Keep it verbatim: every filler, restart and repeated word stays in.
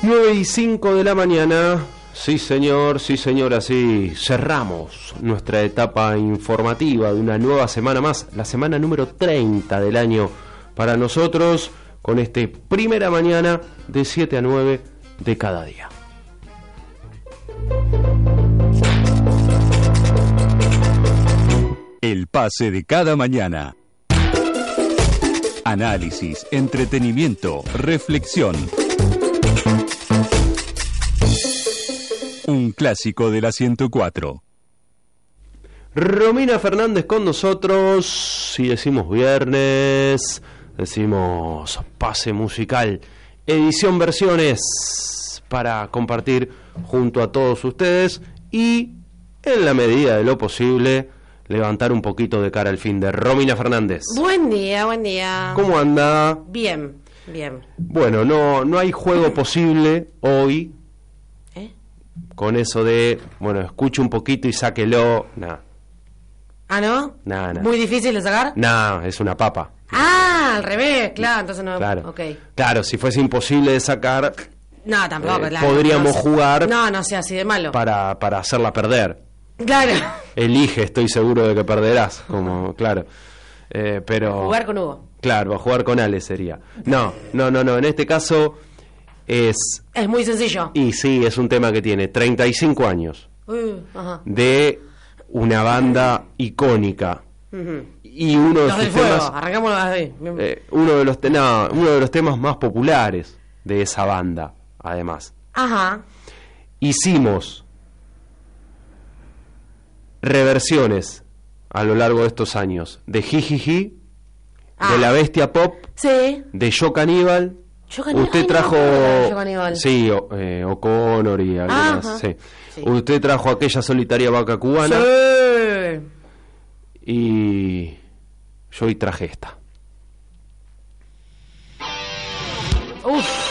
nueve y cinco de la mañana. Sí señor, sí señor, así cerramos nuestra etapa informativa de una nueva semana más, la semana número treinta del año para nosotros, con este primera mañana de siete a nueve de cada día. El pase de cada mañana. Análisis, entretenimiento, reflexión. Un clásico de la ciento cuatro. Romina Fernández con nosotros. Si decimos viernes, decimos pase musical, edición versiones, para compartir junto a todos ustedes y, en la medida de lo posible, levantar un poquito de cara al fin de Romina Fernández. Buen día, buen día. ¿Cómo anda? Bien, bien. Bueno, no, no hay juego posible hoy. ¿Eh? Con eso de, bueno, escuche un poquito y sáquelo. Nah. ¿Ah, no? Nah, nah. ¿Muy difícil de sacar? Nah, es una papa. Ah, al revés, claro, entonces no. Claro. Okay. Claro, si fuese imposible de sacar, no, tampoco, eh, claro. podríamos no, jugar. No, no sea así de malo. Para, para hacerla perder. Claro. Elige, estoy seguro de que perderás, como, claro. Eh, pero. Jugar con Hugo. Claro, a jugar con Ale sería. No, no, no, no. En este caso es. Es muy sencillo. Y sí, es un tema que tiene treinta y cinco años. Uh, ajá. De una banda icónica. Uh-huh. Y uno de los sus del fuego, temas. arranquémoslo así. Eh, uno de los te- no, uno de los temas más populares de esa banda, además. Ajá. Hicimos reversiones a lo largo de estos años de Jijiji, Ah. de La Bestia Pop, Sí. de Yo Caníbal. Yo Caníbal. Usted Ay, no trajo, me acuerdo de Yo Caníbal. sí, o, eh, O'Connor y algunas. Ajá. Sí. Sí. Usted trajo aquella solitaria vaca cubana. Sí. Y yo hoy traje esta. Uf.